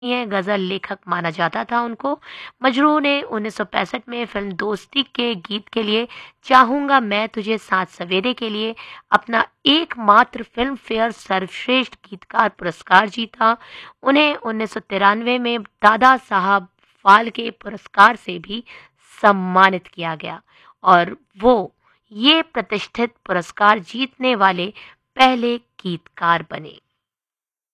गज़ल लेखक माना जाता था उनको। मजरू ने 1965 में फ़िल्म दोस्ती के गीत के लिए चाहूँगा मैं तुझे सात सवेरे के लिए अपना एकमात्र फ़िल्म फेयर सर्वश्रेष्ठ गीतकार पुरस्कार जीता। उन्हें 1993 में दादा साहब फाल्के पुरस्कार से भी सम्मानित किया गया और वो ये प्रतिष्ठित पुरस्कार जीतने वाले पहले गीतकार बने।